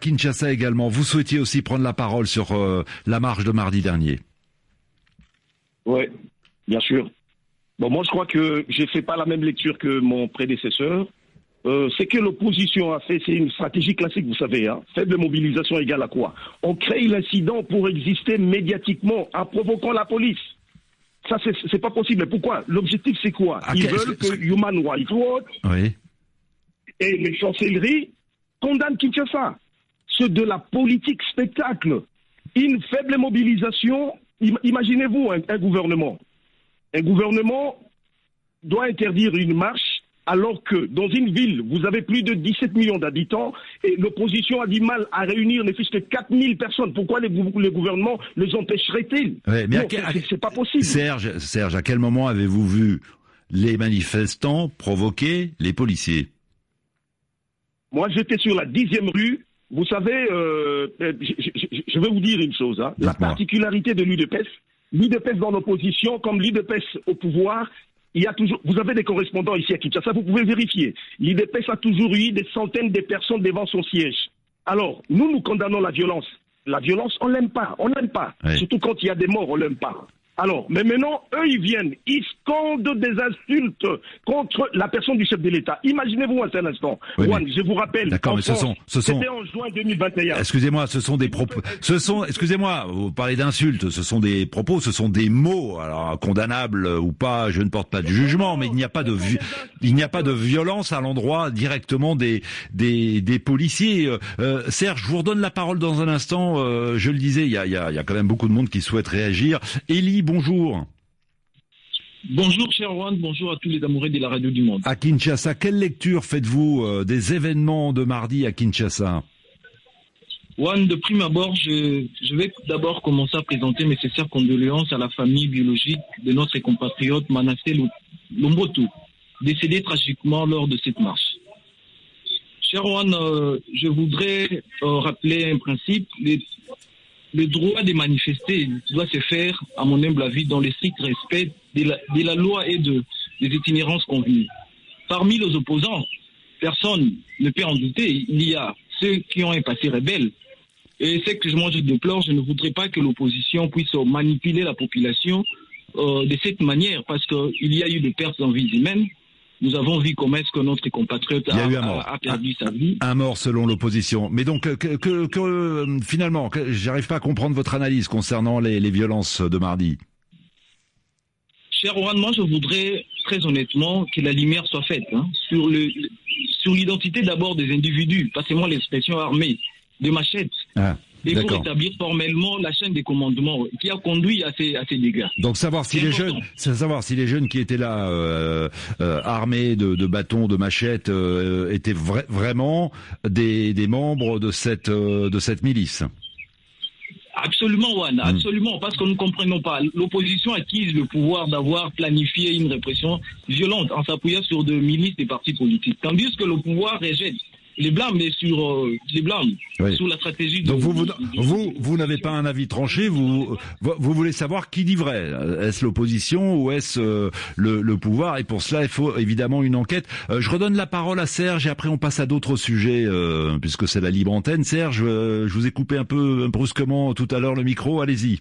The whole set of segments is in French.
Kinshasa également. Vous souhaitiez aussi prendre la parole sur la marche de mardi dernier. Oui, bien sûr. Bon, moi, je crois que je ne fais pas la même lecture que mon prédécesseur. Ce que l'opposition a fait, c'est une stratégie classique, vous savez. Hein. Faible mobilisation égale à quoi? On crée l'incident pour exister médiatiquement en provoquant la police. Ça, c'est pas possible. Mais pourquoi? L'objectif, c'est quoi? Ils veulent que Human Rights Watch et les chancelleries condamnent Kinshasa. C'est de la politique spectacle. Une faible mobilisation. Imaginez-vous un gouvernement. Un gouvernement doit interdire une marche alors que dans une ville, vous avez plus de 17 millions d'habitants et l'opposition a du mal à réunir ne fût-ce que 4000 personnes. Pourquoi les gouvernements les empêcheraient-ils? Non, c'est pas possible. Serge, à quel moment avez-vous vu les manifestants provoquer les policiers? Moi, j'étais sur la 10e rue. Vous savez, je vais vous dire une chose. Hein. La particularité de l'UDPS dans l'opposition, comme l'UDPS au pouvoir, il y a toujours, vous avez des correspondants ici à Kinshasa, vous pouvez vérifier. L'UDPS a toujours eu des centaines de personnes devant son siège. Alors, nous condamnons la violence. La violence, on l'aime pas. Oui. Surtout quand il y a des morts, on l'aime pas. Alors, mais maintenant, eux, ils viennent, ils scandent des insultes contre la personne du chef de l'État. Imaginez-vous un instant. Oui, Juan, je vous rappelle. D'accord, mais c'était en juin 2021. Excusez-moi, ce sont des propos. Excusez-moi, vous parlez d'insultes, ce sont des propos, ce sont des mots. Alors, condamnables ou pas, je ne porte pas de jugement, mais il n'y a pas de violence à l'endroit directement des policiers. Serge, je vous redonne la parole dans un instant. Je le disais, il y a quand même beaucoup de monde qui souhaite réagir. Élie, bonjour. Bonjour cher Juan, bonjour à tous les amoureux de la radio du monde. À Kinshasa, quelle lecture faites-vous des événements de mardi à Kinshasa? Juan, de prime abord, je vais d'abord commencer à présenter mes sincères condoléances à la famille biologique de notre compatriote Manassé Lombotou, décédé tragiquement lors de cette marche. Cher Juan, je voudrais rappeler un principe. Le droit de manifester doit se faire, à mon humble avis, dans le strict respect de la loi et des itinérances convenues. Parmi les opposants, personne ne peut en douter, il y a ceux qui ont un passé rebelle. Et c'est que je déplore, je ne voudrais pas que l'opposition puisse manipuler la population de cette manière, parce qu'il y a eu des pertes en vie humaines. Nous avons vu comment est-ce que notre compatriote a perdu sa vie. Un mort selon l'opposition. Mais donc, finalement, j'arrive pas à comprendre votre analyse concernant les violences de mardi. Cher Juan, moi je voudrais très honnêtement que la lumière soit faite sur l'identité d'abord des individus, pas seulement l'expression armée, de machettes. Et pour établir formellement la chaîne des commandements qui a conduit à ces dégâts. Donc savoir si les jeunes qui étaient là armés de bâtons, de machettes étaient vraiment des membres de cette milice. Absolument, Juan, absolument, parce que nous ne comprenons pas. L'opposition acquise le pouvoir d'avoir planifié une répression violente en s'appuyant sur des milices des partis politiques, tandis que le pouvoir rejette les blâmes sur la stratégie. Donc vous n'avez pas un avis tranché, vous voulez savoir qui dit vrai. Est-ce l'opposition ou est-ce le pouvoir? Et pour cela, il faut évidemment une enquête. Je redonne la parole à Serge et après on passe à d'autres sujets puisque c'est la libre antenne. Serge, je vous ai coupé un peu brusquement tout à l'heure le micro. Allez-y.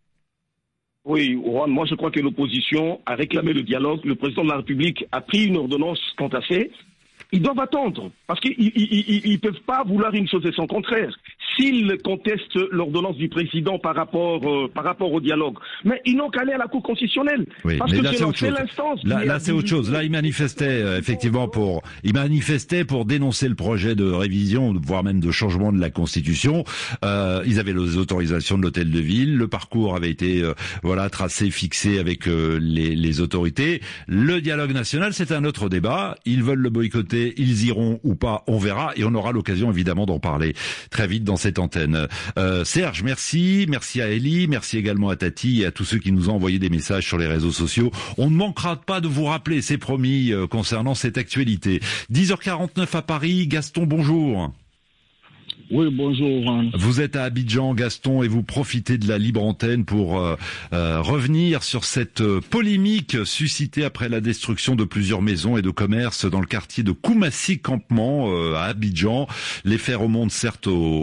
Oui, Juan, moi je crois que l'opposition a réclamé le dialogue. Le président de la République a pris une ordonnance quant à fait. Ils doivent attendre, parce qu'ils ne peuvent pas vouloir une chose et son contraire. S'ils contestent l'ordonnance du président par rapport au dialogue, mais ils n'ont qu'à aller à la Cour constitutionnelle. Oui, parce mais que là, c'est l'instance. Là, c'est autre chose. Là, ils manifestaient effectivement pour dénoncer le projet de révision, voire même de changement de la Constitution. Ils avaient les autorisations de l'hôtel de ville. Le parcours avait été tracé, fixé avec les autorités. Le dialogue national, c'est un autre débat. Ils veulent le boycotter. Ils iront ou pas, on verra, et on aura l'occasion évidemment d'en parler très vite dans cette antenne. Serge, merci à Élie, merci également à Tati et à tous ceux qui nous ont envoyé des messages sur les réseaux sociaux. On ne manquera pas de vous rappeler, c'est promis, concernant cette actualité. 10h49 à Paris, Gaston, bonjour. Oui, bonjour. Vous êtes à Abidjan, Gaston, et vous profitez de la libre antenne pour revenir sur cette polémique suscitée après la destruction de plusieurs maisons et de commerces dans le quartier de Koumassi Campement à Abidjan. Les faits remontent certes